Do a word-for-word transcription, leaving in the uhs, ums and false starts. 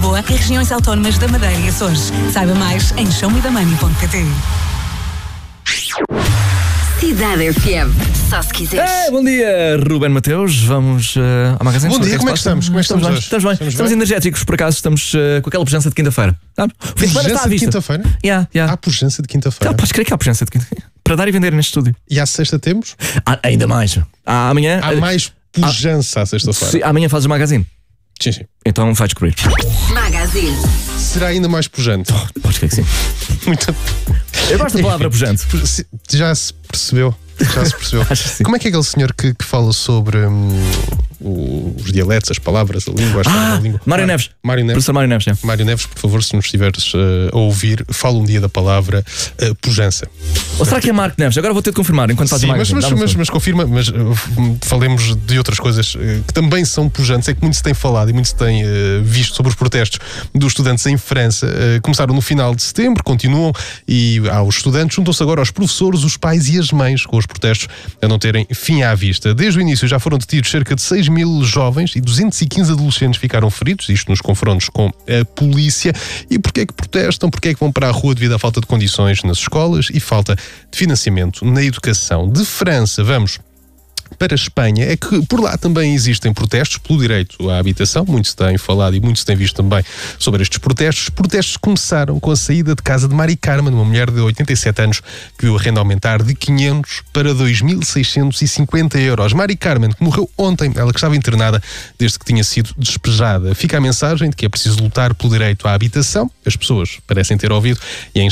Lisboa e regiões autónomas da Madeira e Açores. Saiba mais em show me the money ponto pt. Cidade F M, só se quiseres. É, bom dia, Ruben Mateus. Vamos uh, ao magazine. Bom dia, como é que estamos? Como é que estamos bem, hoje? estamos bem. Estamos Estamos bem? energéticos, por acaso. Estamos uh, com aquela pujança de quinta-feira. Sabe? O fim de semana está à Pujança de vista. quinta-feira? Yeah, yeah. Há pujança de quinta-feira. Então, podes crer que há pujança de quinta-feira. Para dar e vender neste estúdio. E à sexta temos? Ah, ainda mais. Ah, amanhã. Há mais pujança à sexta-feira. Se, amanhã fazes o magazine. Sim, sim. Então vais descobrir. Magazine. Será ainda mais pujante. Podes crer que sim. Muito... Eu gosto da palavra pujante. Se- Já se percebeu? Já se percebeu? Acho que sim. Como é que é aquele senhor que, que fala sobre hum, o- os dialetos, as palavras, a língua, a história Ah, da língua? Mário Mar- Neves. Mário Neves. Professor Mário Neves, é. Mário Neves, por favor, se nos estiveres uh, a ouvir, fala um dia da palavra uh, pujança. Ou será que é Marco Neves? Agora vou ter de confirmar enquanto faz Sim, o mas, magazine. mas, Dá-me um mas, segundo. mas confirma, mas uh, falemos de outras coisas uh, que também são pujantes. É que muito se tem falado e muito se tem uh, visto sobre os protestos dos estudantes em França. Uh, começaram no final de setembro, continuam, e aos estudantes juntam-se agora aos professores, os pais e as mães, com os protestos a não terem fim à vista. Desde o início já foram detidos cerca de seis mil jovens e duzentos e quinze adolescentes ficaram feridos, isto nos confrontos com a polícia. E porquê é que protestam? Porquê é que vão para a rua devido à falta de condições nas escolas e falta de financiamento na educação? De França, vamos para a Espanha. É que por lá também existem protestos pelo direito à habitação. Muito se tem falado e muito se tem visto também sobre estes protestos. Os protestos começaram com a saída de casa de Mari Carmen, uma mulher de oitenta e sete anos que viu a renda aumentar de quinhentos para dois mil seiscentos e cinquenta euros. Mari Carmen, que morreu ontem, ela que estava internada desde que tinha sido despejada. Fica a mensagem de que é preciso lutar pelo direito à habitação. As pessoas parecem ter ouvido e em